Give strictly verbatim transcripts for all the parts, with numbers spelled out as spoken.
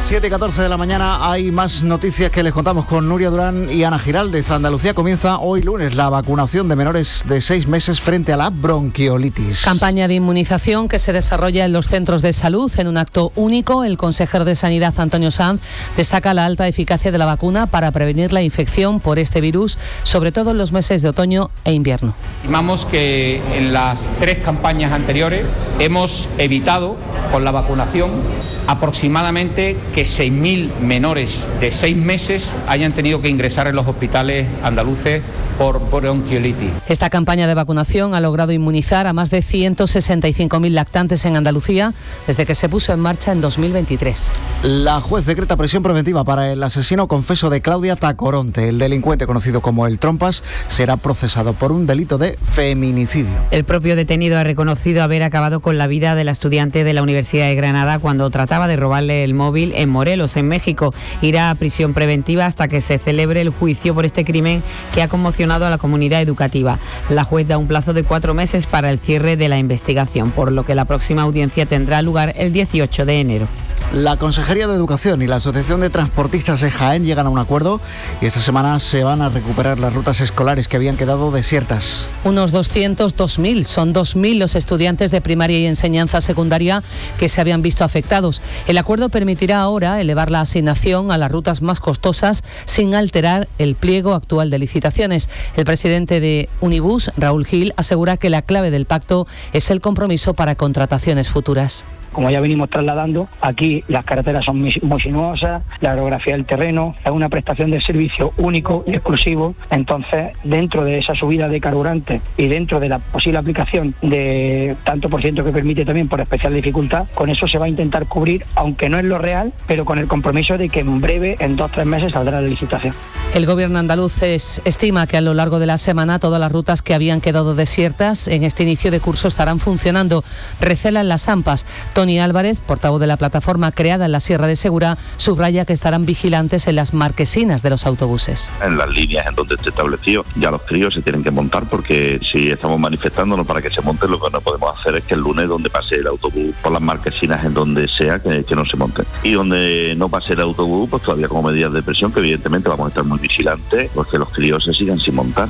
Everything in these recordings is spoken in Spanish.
siete y catorce de la mañana hay más noticias que les contamos con Nuria Durán y Ana Giraldez. Andalucía comienza hoy lunes la vacunación de menores de seis meses frente a la bronquiolitis. Campaña de inmunización que se desarrolla en los centros de salud en un acto único. El consejero de Sanidad, Antonio Sanz, destaca la alta eficacia de la vacuna para prevenir la infección por este virus, sobre todo en los meses de otoño e invierno. Estimamos que en las tres campañas anteriores hemos evitado con la vacunación aproximadamente que seis mil menores de seis meses hayan tenido que ingresar en los hospitales andaluces por bronquiolitis. Esta campaña de vacunación ha logrado inmunizar a más de ciento sesenta y cinco mil lactantes en Andalucía desde que se puso en marcha en dos mil veintitrés. La juez decreta prisión preventiva para el asesino confeso de Claudia Tacoronte. El delincuente conocido como el Trompas será procesado por un delito de feminicidio. El propio detenido ha reconocido haber acabado con la vida de la estudiante de la Universidad de Granada cuando trataba de robarle el móvil en Morelos, en México. Irá a prisión preventiva hasta que se celebre el juicio por este crimen que ha conmocionado a la comunidad educativa. La juez da un plazo de cuatro meses para el cierre de la investigación, por lo que la próxima audiencia tendrá lugar el dieciocho de enero. La Consejería de Educación y la Asociación de Transportistas de Jaén llegan a un acuerdo y esta semana se van a recuperar las rutas escolares que habían quedado desiertas. Unos doscientos dos mil, son dos mil los estudiantes de primaria y enseñanza secundaria que se habían visto afectados. El acuerdo permitirá ahora elevar la asignación a las rutas más costosas sin alterar el pliego actual de licitaciones. El presidente de Unibus, Raúl Gil, asegura que la clave del pacto es el compromiso para contrataciones futuras. Como ya venimos trasladando, aquí las carreteras son muy, muy sinuosas, la orografía del terreno, es una prestación de servicio único y exclusivo. Entonces, dentro de esa subida de carburante y dentro de la posible aplicación de tanto por ciento que permite también por especial dificultad, con eso se va a intentar cubrir, aunque no es lo real, pero con el compromiso de que en breve, en dos o tres meses, saldrá la licitación. El gobierno andaluz es, estima que a lo largo de la semana todas las rutas que habían quedado desiertas en este inicio de curso estarán funcionando. Recelan las AMPAs. Tony Álvarez, portavoz de la plataforma creada en la Sierra de Segura, subraya que estarán vigilantes en las marquesinas de los autobuses. En las líneas en donde se estableció, ya los críos se tienen que montar, porque si estamos manifestándonos para que se monten, lo que no podemos hacer es que el lunes donde pase el autobús por las marquesinas en donde sea, que, que no se monten. Y donde no pase el autobús, pues todavía como medidas de presión, que evidentemente vamos a estar muy vigilantes, porque los críos se sigan sin montar.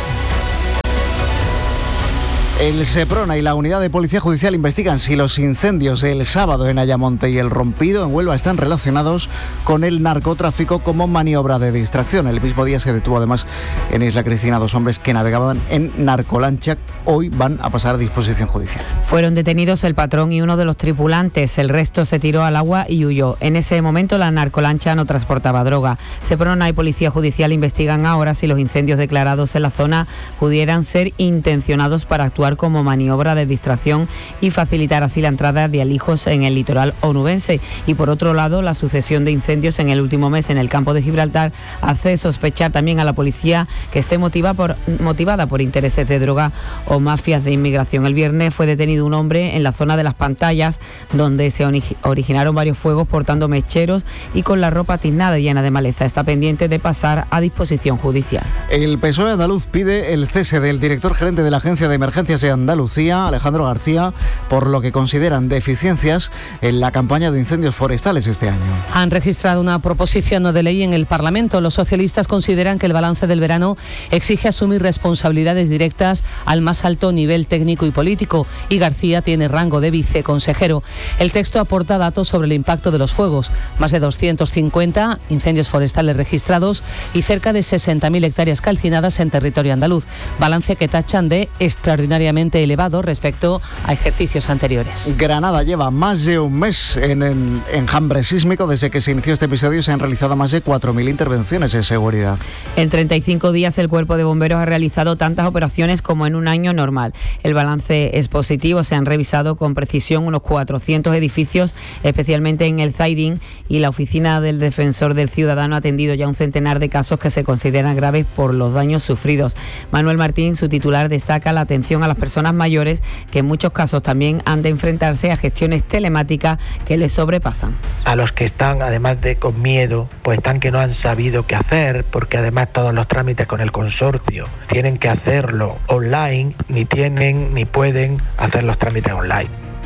El Seprona y la Unidad de Policía Judicial investigan si los incendios el sábado en Ayamonte y el Rompido en Huelva están relacionados con el narcotráfico como maniobra de distracción. El mismo día se detuvo además en Isla Cristina dos hombres que navegaban en narcolancha. Hoy van a pasar a disposición judicial. Fueron detenidos el patrón y uno de los tripulantes. El resto se tiró al agua y huyó. En ese momento la narcolancha no transportaba droga. Seprona y Policía Judicial investigan ahora si los incendios declarados en la zona pudieran ser intencionados para actuar como maniobra de distracción y facilitar así la entrada de alijos en el litoral onubense. Y por otro lado, la sucesión de incendios en el último mes en el campo de Gibraltar hace sospechar también a la policía que esté motiva por, motivada por intereses de droga o mafias de inmigración. El viernes fue detenido un hombre en la zona de las Pantallas, donde se originaron varios fuegos portando mecheros y con la ropa tiznada y llena de maleza. Está pendiente de pasar a disposición judicial. El P S O E andaluz pide el cese del director gerente de la Agencia de Emergencias de Andalucía, Alejandro García, por lo que consideran deficiencias en la campaña de incendios forestales este año. Han registrado una proposición no de ley en el Parlamento. Los socialistas consideran que el balance del verano exige asumir responsabilidades directas al más alto nivel técnico y político, y García tiene rango de viceconsejero. El texto aporta datos sobre el impacto de los fuegos, más de doscientos cincuenta incendios forestales registrados y cerca de sesenta mil hectáreas calcinadas en territorio andaluz, balance que tachan de extraordinariamente elevado respecto a ejercicios anteriores. Granada lleva más de un mes en el enjambre sísmico. Desde que se inició este episodio se han realizado más de cuatro mil intervenciones de seguridad. En treinta y cinco días el Cuerpo de Bomberos ha realizado tantas operaciones como en un año normal. El balance es positivo, se han revisado con precisión unos cuatrocientos edificios, especialmente en el Zaidín, y la Oficina del Defensor del Ciudadano ha atendido ya un centenar de casos que se consideran graves por los daños sufridos. Manuel Martín, su titular, destaca la atención a las personas mayores, que en muchos casos también han de enfrentarse a gestiones telemáticas que les sobrepasan. A los que están, además de con miedo, pues están que no han sabido qué hacer, porque además todos los trámites con el consorcio tienen que hacerlo online, ni tienen ni pueden hacer los trámites online.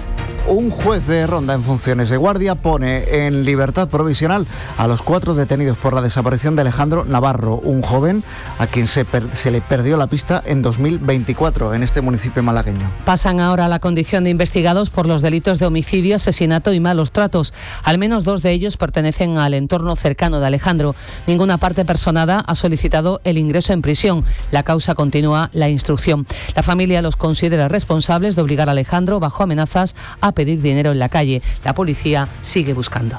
Un juez de Ronda en funciones de guardia pone en libertad provisional a los cuatro detenidos por la desaparición de Alejandro Navarro, un joven a quien se, per- se le perdió la pista en dos mil veinticuatro en este municipio malagueño. Pasan ahora a la condición de investigados por los delitos de homicidio, asesinato y malos tratos. Al menos dos de ellos pertenecen al entorno cercano de Alejandro. Ninguna parte personada ha solicitado el ingreso en prisión. La causa continúa la instrucción. La familia los considera responsables de obligar a Alejandro, bajo amenazas, a pedir dinero en la calle. La policía sigue buscando.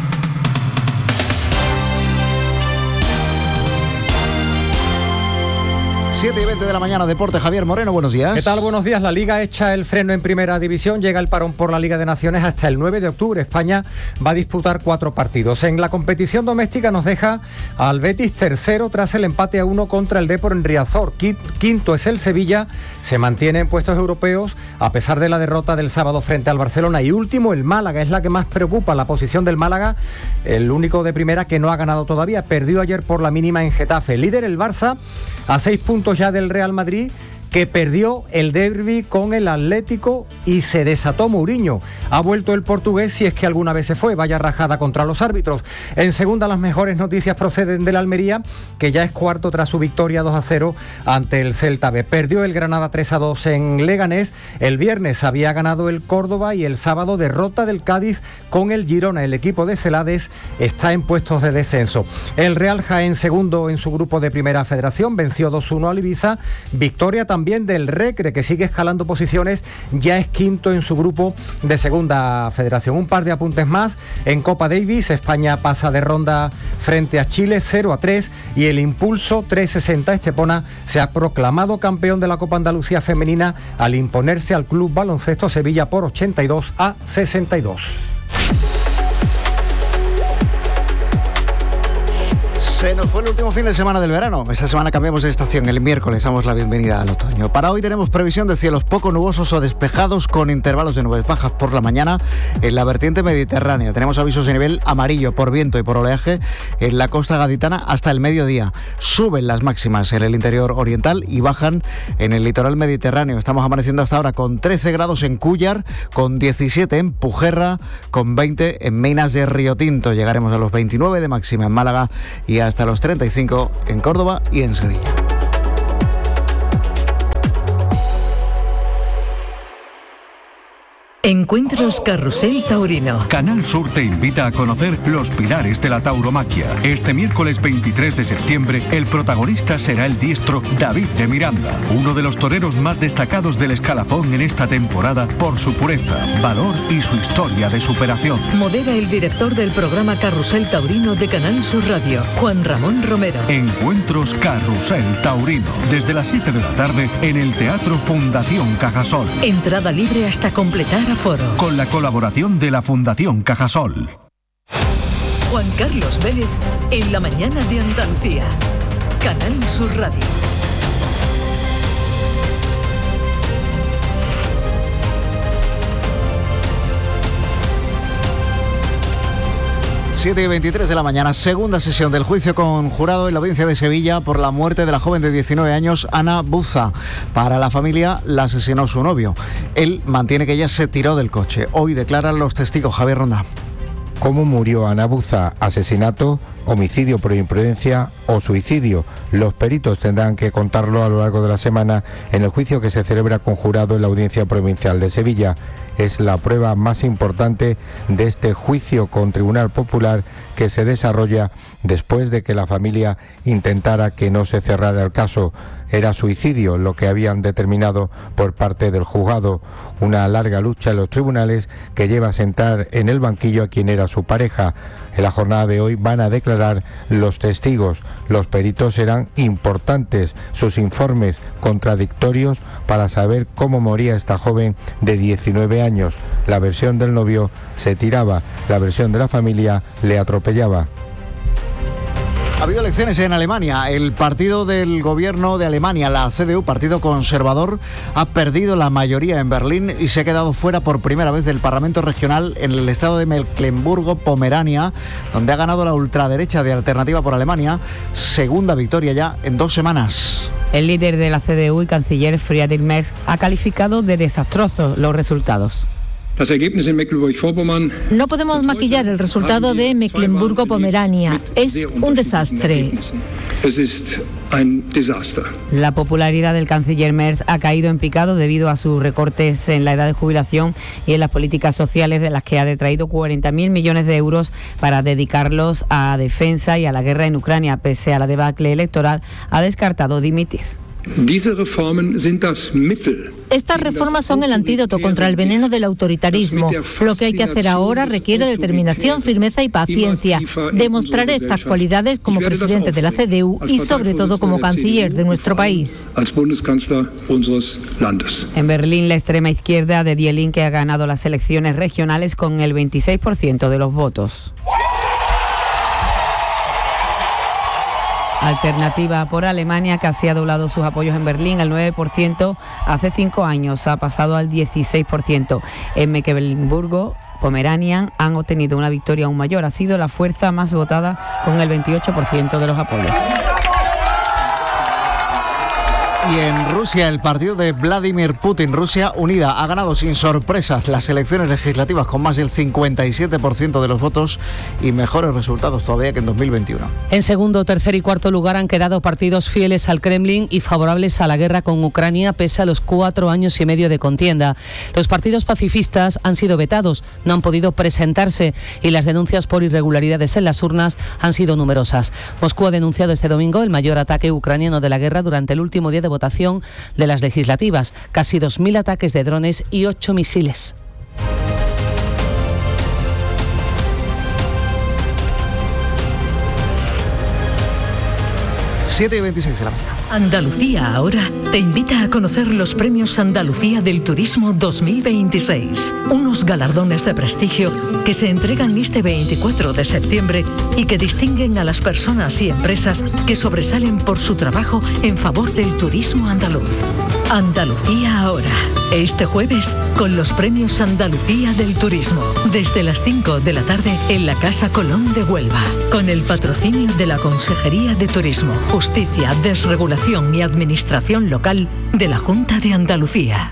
siete y veinte de la mañana, Deporte, Javier Moreno, buenos días. ¿Qué tal? Buenos días. La Liga echa el freno en Primera División, llega el parón por la Liga de Naciones hasta el nueve de octubre. España va a disputar cuatro partidos. En la competición doméstica nos deja al Betis tercero tras el empate a uno contra el Depor en Riazor. Quinto es el Sevilla, se mantiene en puestos europeos a pesar de la derrota del sábado frente al Barcelona. Y último, el Málaga, es la que más preocupa, la posición del Málaga, el único de primera que no ha ganado todavía. Perdió ayer por la mínima en Getafe. Líder el Barça, a seis puntos ya del Real Madrid, que perdió el derbi con el Atlético y se desató Mourinho. Ha vuelto el portugués, si es que alguna vez se fue, vaya rajada contra los árbitros. En segunda, las mejores noticias proceden del Almería, que ya es cuarto tras su victoria dos a cero ante el Celta B. Perdió el Granada tres a dos en Leganés, el viernes había ganado el Córdoba y el sábado derrota del Cádiz con el Girona. El equipo de Celades está en puestos de descenso. El Real Jaén, segundo en su grupo de Primera Federación, venció dos a uno al Ibiza. Victoria también También del Recre, que sigue escalando posiciones, ya es quinto en su grupo de Segunda Federación. Un par de apuntes más. En Copa Davis, España pasa de ronda frente a Chile cero a tres y el Impulso trescientos sesenta Estepona se ha proclamado campeón de la Copa Andalucía Femenina al imponerse al Club Baloncesto Sevilla por ochenta y dos a sesenta y dos. Se nos fue el último fin de semana del verano. Esta semana cambiamos de estación. El miércoles damos la bienvenida al otoño. Para hoy tenemos previsión de cielos poco nubosos o despejados con intervalos de nubes bajas por la mañana en la vertiente mediterránea. Tenemos avisos de nivel amarillo por viento y por oleaje en la costa gaditana hasta el mediodía. Suben las máximas en el interior oriental y bajan en el litoral mediterráneo. Estamos amaneciendo hasta ahora con trece grados en Cúllar, con diecisiete en Pujerra, con veinte en Minas de Río Tinto. Llegaremos a los veintinueve de máxima en Málaga y hasta hasta los treinta y cinco en Córdoba y en Sevilla. Encuentros Carrusel Taurino. Canal Sur te invita a conocer los pilares de la tauromaquia. Este miércoles veintitrés de septiembre, el protagonista será el diestro David de Miranda, uno de los toreros más destacados del escalafón en esta temporada por su pureza, valor y su historia de superación. Modera el director del programa Carrusel Taurino de Canal Sur Radio, Juan Ramón Romero. Encuentros Carrusel Taurino, desde las siete de la tarde en el Teatro Fundación Cajasol. Entrada libre hasta completar aforo. Con la colaboración de la Fundación Cajasol. Juan Carlos Vélez en la mañana de Andalucía. Canal Sur Radio. siete y veintitrés de la mañana, segunda sesión del juicio conjurado en la audiencia de Sevilla por la muerte de la joven de diecinueve años, Ana Buza. Para la familia, la asesinó su novio. Él mantiene que ella se tiró del coche. Hoy declaran los testigos. Javier Ronda. ¿Cómo murió Ana Buza? ¿Asesinato, homicidio por imprudencia o suicidio? Los peritos tendrán que contarlo a lo largo de la semana en el juicio que se celebra conjurado en la Audiencia Provincial de Sevilla. Es la prueba más importante de este juicio con Tribunal Popular que se desarrolla después de que la familia intentara que no se cerrara el caso. Era suicidio lo que habían determinado por parte del juzgado. Una larga lucha en los tribunales que lleva a sentar en el banquillo a quien era su pareja. En la jornada de hoy van a declarar los testigos. Los peritos serán importantes, sus informes contradictorios para saber cómo moría esta joven de diecinueve años. La versión del novio se tiraba, la versión de la familia le atropellaba. Ha habido elecciones en Alemania. El partido del gobierno de Alemania, la C D U, Partido Conservador, ha perdido la mayoría en Berlín y se ha quedado fuera por primera vez del Parlamento Regional en el estado de Mecklemburgo-Pomerania, donde ha ganado la ultraderecha de Alternativa por Alemania, segunda victoria ya en dos semanas. El líder de la C D U y canciller Friedrich Merz ha calificado de desastrosos los resultados. No podemos maquillar el resultado de Mecklemburgo-Pomerania. Es un desastre. La popularidad del canciller Merz ha caído en picado debido a sus recortes en la edad de jubilación y en las políticas sociales, de las que ha detraído cuarenta mil millones de euros para dedicarlos a defensa y a la guerra en Ucrania. Pese a la debacle electoral, ha descartado dimitir. Estas reformas son el antídoto contra el veneno del autoritarismo. Lo que hay que hacer ahora requiere determinación, firmeza y paciencia. Demostraré estas cualidades como presidente de la C D U y sobre todo como canciller de nuestro país. En Berlín, la extrema izquierda de Die Linke ha ganado las elecciones regionales con el veintiséis por ciento de los votos. Alternativa por Alemania casi ha doblado sus apoyos en Berlín, el nueve por ciento hace cinco años, ha pasado al dieciséis por ciento. En Mecklemburgo, Pomerania han obtenido una victoria aún mayor, ha sido la fuerza más votada con el veintiocho por ciento de los apoyos. Y en Rusia, el partido de Vladimir Putin, Rusia Unida, ha ganado sin sorpresas las elecciones legislativas con más del cincuenta y siete por ciento de los votos y mejores resultados todavía que en dos mil veintiuno. En segundo, tercer y cuarto lugar han quedado partidos fieles al Kremlin y favorables a la guerra con Ucrania, pese a los cuatro años y medio de contienda. Los partidos pacifistas han sido vetados, no han podido presentarse y las denuncias por irregularidades en las urnas han sido numerosas. Moscú ha denunciado este domingo el mayor ataque ucraniano de la guerra durante el último día de votación de las legislativas, casi dos mil ataques de drones y ocho misiles. siete y veintiséis de la mañana. Andalucía Ahora te invita a conocer los premios Andalucía del Turismo dos mil veintiséis. Unos galardones de prestigio que se entregan este veinticuatro de septiembre y que distinguen a las personas y empresas que sobresalen por su trabajo en favor del turismo andaluz. Andalucía Ahora. Este jueves con los premios Andalucía del Turismo. Desde las cinco de la tarde en la Casa Colón de Huelva. Con el patrocinio de la Consejería de Turismo, Justicia, Desregulación y Administración Local de la Junta de Andalucía.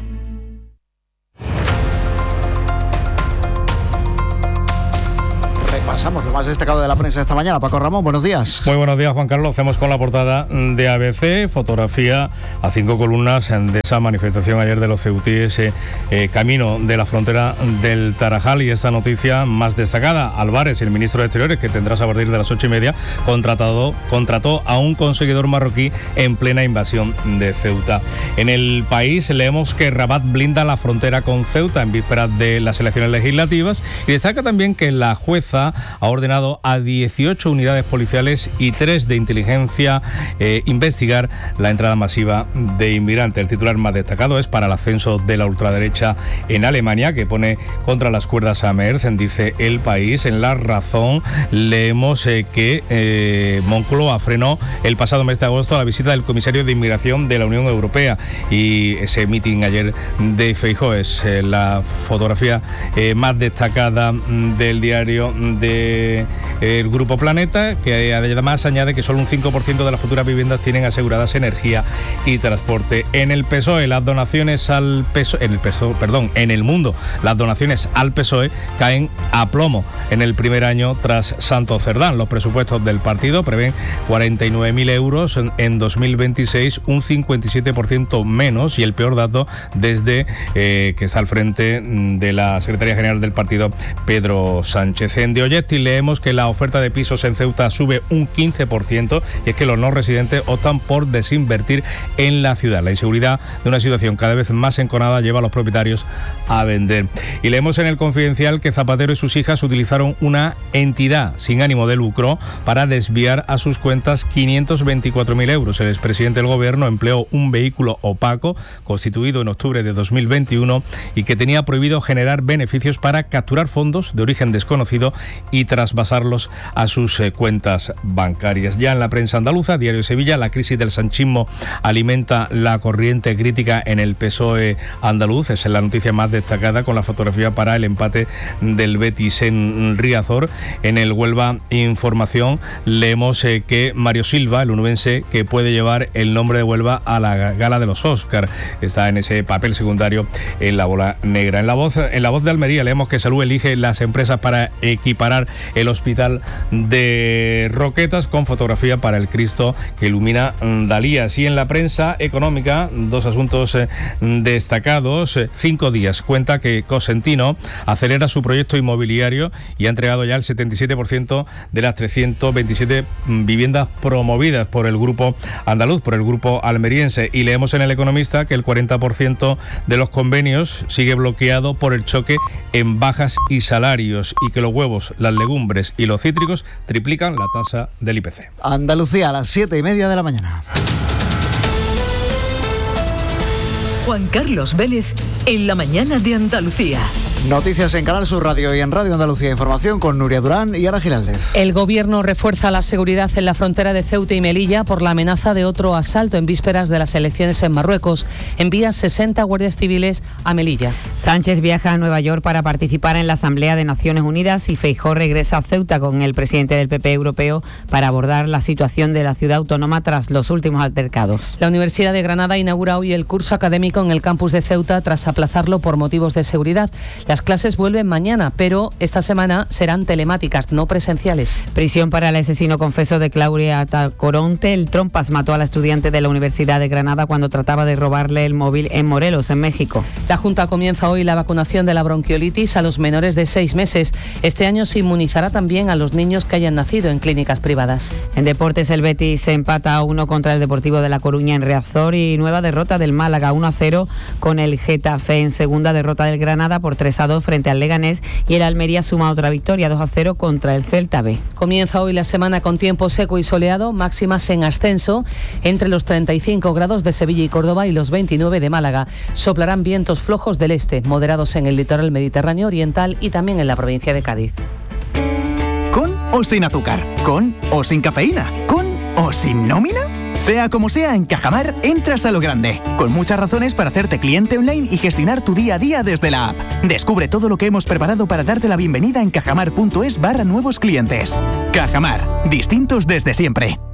Repasamos lo más destacado de la prensa esta mañana. Paco Ramón, buenos días. Muy buenos días, Juan Carlos. Hacemos con la portada de A B C, fotografía a cinco columnas de esa manifestación ayer de los ceutíes, eh, eh, camino de la frontera del Tarajal, y esta noticia más destacada. Álvarez, el ministro de Exteriores, que tendrás a partir de las ocho y media, contratado, contrató a un conseguidor marroquí en plena invasión de Ceuta. En El País leemos que Rabat blinda la frontera con Ceuta en vísperas de las elecciones legislativas, y destaca también que la jueza ha ordenado a dieciocho unidades policiales y tres de inteligencia eh, investigar la entrada masiva de inmigrantes. El titular más destacado es para el ascenso de la ultraderecha en Alemania, que pone contra las cuerdas a Merz, dice El País. En La Razón leemos eh, que eh, Moncloa frenó el pasado mes de agosto la visita del comisario de inmigración de la Unión Europea, y ese mitin ayer de Feijóo es eh, la fotografía eh, más destacada del diario de el Grupo Planeta, que además añade que solo un cinco por ciento de las futuras viviendas tienen aseguradas energía y transporte. En el P S O E, las donaciones al P S O E, en el P S O E, perdón, en el mundo, las donaciones al P S O E caen a plomo en el primer año tras Santos Cerdán. Los presupuestos del partido prevén cuarenta y nueve mil euros en, en dos mil veintiséis, un cincuenta y siete por ciento menos, y el peor dato desde eh, que está al frente de la Secretaría General del partido, Pedro Sánchez. En De Oyetti leemos que la oferta de pisos en Ceuta sube un quince por ciento, y es que los no residentes optan por desinvertir en la ciudad. La inseguridad de una situación cada vez más enconada lleva a los propietarios a vender. Y leemos en El Confidencial que Zapatero y sus hijas utilizaron una entidad sin ánimo de lucro para desviar a sus cuentas quinientos veinticuatro mil euros. El expresidente del gobierno empleó un vehículo opaco constituido en octubre de dos mil veintiuno y que tenía prohibido generar beneficios para capturar fondos de origen desconocido y y trasvasarlos a sus eh, cuentas bancarias. Ya en la prensa andaluza, Diario de Sevilla, la crisis del sanchismo alimenta la corriente crítica en el P S O E andaluz. Esa es la noticia más destacada, con la fotografía para el empate del Betis en Riazor. En el Huelva Información leemos eh, que Mario Silva, el onubense, que puede llevar el nombre de Huelva a la gala de los Oscar, está en ese papel secundario en la bola negra. En la voz, en la voz de Almería leemos que Salud elige las empresas para equiparar el hospital de Roquetas, con fotografía para el Cristo que ilumina Dalías. Y en la prensa económica, dos asuntos eh, destacados. Cinco días cuenta que Cosentino acelera su proyecto inmobiliario y ha entregado ya el setenta y siete por ciento de las trescientas veintisiete viviendas promovidas por el grupo andaluz, por el grupo almeriense. Y leemos en El Economista que el cuarenta por ciento de los convenios sigue bloqueado por el choque en bajas y salarios, y que los huevos, las legumbres y los cítricos triplican la tasa del I P C. Andalucía, a las siete y media de la mañana. Juan Carlos Vélez, en la mañana de Andalucía. Noticias en Canal Sur Radio y en Radio Andalucía Información con Nuria Durán y Ara Giraldez. El Gobierno refuerza la seguridad en la frontera de Ceuta y Melilla por la amenaza de otro asalto en vísperas de las elecciones en Marruecos. Envía sesenta guardias civiles a Melilla. Sánchez viaja a Nueva York para participar en la Asamblea de Naciones Unidas y Feijóo regresa a Ceuta con el presidente del P P europeo para abordar la situación de la ciudad autónoma tras los últimos altercados. La Universidad de Granada inaugura hoy el curso académico en el campus de Ceuta tras aplazarlo por motivos de seguridad. Las clases vuelven mañana, pero esta semana serán telemáticas, no presenciales. Prisión para el asesino confeso de Claudia Tacoronte. El Trompas mató a la estudiante de la Universidad de Granada cuando trataba de robarle el móvil en Morelos, en México. La Junta comienza hoy la vacunación de la bronquiolitis a los menores de seis meses. Este año se inmunizará también a los niños que hayan nacido en clínicas privadas. En deportes, el Betis se empata a uno contra el Deportivo de La Coruña en Riazor y nueva derrota del Málaga uno a cero con el Getafe. En segunda, derrota del Granada por tres a dos frente al Leganés, y el Almería suma otra victoria dos a cero contra el Celta B. Comienza hoy la semana con tiempo seco y soleado, máximas en ascenso entre los treinta y cinco grados de Sevilla y Córdoba y los veintinueve de Málaga. Soplarán vientos flojos del este, moderados en el litoral mediterráneo oriental y también en la provincia de Cádiz. ¿Con o sin azúcar? ¿Con o sin cafeína? ¿Con o sin nómina? Sea como sea, en Cajamar entras a lo grande, con muchas razones para hacerte cliente online y gestionar tu día a día desde la app. Descubre todo lo que hemos preparado para darte la bienvenida en cajamar punto es barra nuevos clientes. Cajamar, distintos desde siempre.